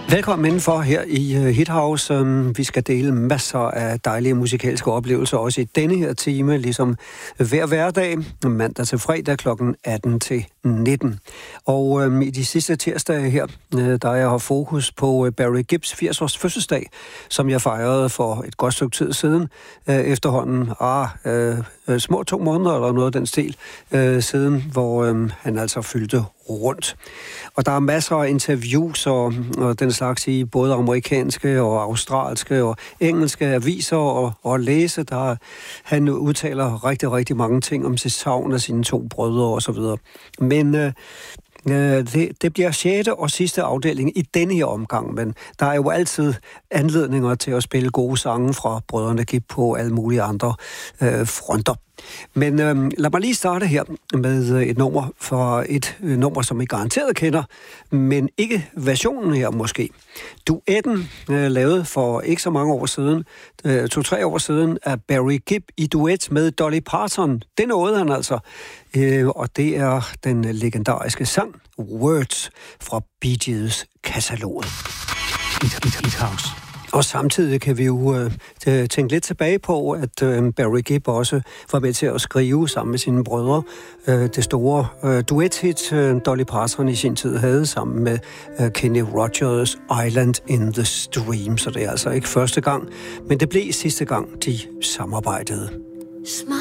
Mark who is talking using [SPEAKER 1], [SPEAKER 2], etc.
[SPEAKER 1] Velkommen indenfor her i Hit House. Vi skal dele masser af dejlige musikalske oplevelser, også i denne her time, ligesom hver hverdag, mandag til fredag kl. 18 til 19. Og i de sidste tirsdage her, der jeg har fokus på Barry Gibbs 80-års fødselsdag, som jeg fejrede for et godt stykke tid siden, efterhånden små 2 måneder eller noget af den stil siden, hvor han altså fyldte rundt. Og der er masser af interviews og den slags i både amerikanske og australske og engelske aviser og læse, der han udtaler rigtig, rigtig mange ting om sit savn af sine 2 brødre og så videre. Men det bliver 6. og sidste afdeling i denne her omgang, men der er jo altid anledninger til at spille gode sange fra brødrene Gibb på alle mulige andre fronter. Men lad mig lige starte her med et nummer for et nummer, som I garanteret kender, men ikke versionen her måske. Duetten lavet for ikke så mange år siden, 2-3 år siden, af Barry Gibb i duet med Dolly Parton. Det nåede han altså, og det er den legendariske sang Words fra Bee Gees kataloget. Hit House. Og samtidig kan vi jo tænke lidt tilbage på, at Barry Gibb også var med til at skrive sammen med sine brødre det store duethit, Dolly Parton i sin tid havde sammen med Kenny Rogers, Island in the Stream. Så det er altså ikke første gang, men det blev sidste gang, de samarbejdede.